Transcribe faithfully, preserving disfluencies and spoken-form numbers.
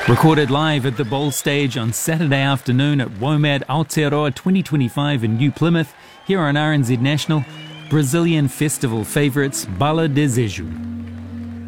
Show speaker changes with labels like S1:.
S1: Recorded live at the Bowl Stage on Saturday afternoon at WOMAD Aotearoa twenty twenty-five in New Plymouth, here on R N Z National, Brazilian festival favourites Bala Desejo.